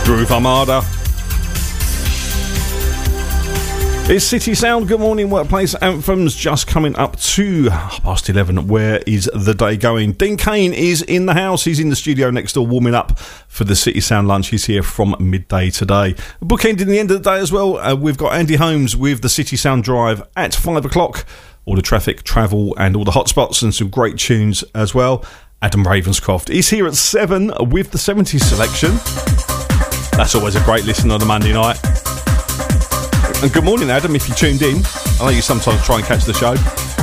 Groove Armada. It's City Sound. Good morning, Workplace Anthems. Just coming up to 11:30. Where is the day going? Dean Kane is in the house. He's in the studio next door warming up for the City Sound lunch. He's here from midday today. Bookending the end of the day as well, we've got Andy Holmes with the City Sound Drive at 5 o'clock. All the traffic, travel and all the hotspots and some great tunes as well. Adam Ravenscroft is here at 7 with the 70s selection. That's always a great listen on a Monday night. And good morning, Adam, if you tuned in. I know you sometimes try and catch the show.